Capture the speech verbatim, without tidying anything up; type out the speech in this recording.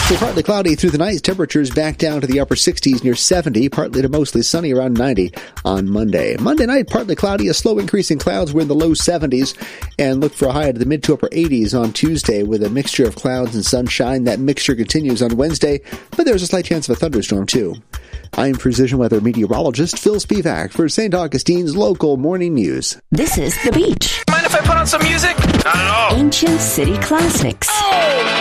Mostly partly cloudy through the night. Temperatures back down to the upper sixties near seventy. Partly to mostly sunny around ninety on Monday. Monday night, partly cloudy. A slow increase in clouds. We're in the low seventies. And look for a high to the mid to upper eighties on Tuesday with a mixture of clouds and sunshine. That mixture continues on Wednesday, but there's a slight chance of a thunderstorm too. I'm Precision Weather meteorologist Phil Spivak for Saint Augustine's local morning news. This is The Beach. Mind if I put on some music? Not at all. Ancient City Classics. Oh!